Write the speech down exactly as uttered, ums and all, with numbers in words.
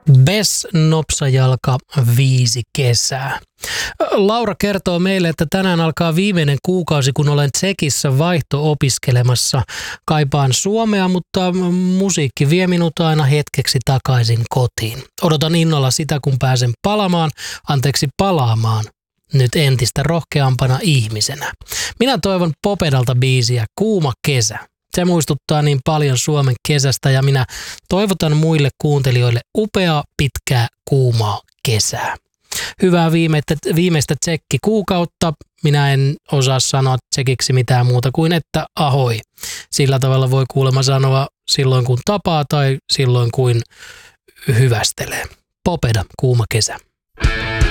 Bes Nopsajalka viisi kesää. Laura kertoo meille, että tänään alkaa viimeinen kuukausi, kun olen Tsekissä vaihto-opiskelemassa. Kaipaan Suomea, mutta musiikki vie minut aina hetkeksi takaisin kotiin. Odotan innolla sitä, kun pääsen palaamaan, anteeksi palaamaan, nyt entistä rohkeampana ihmisenä. Minä toivon Popedalta biisiä Kuuma kesä. Se muistuttaa niin paljon Suomen kesästä ja minä toivotan muille kuuntelijoille upeaa, pitkää, kuumaa kesää. Hyvää viimeistä, viimeistä tsekki-kuukautta. Minä en osaa sanoa tsekiksi mitään muuta kuin että ahoi. Sillä tavalla voi kuulemma sanoa silloin kun tapaa tai silloin kuin hyvästelee. Popeda, kuuma kesä.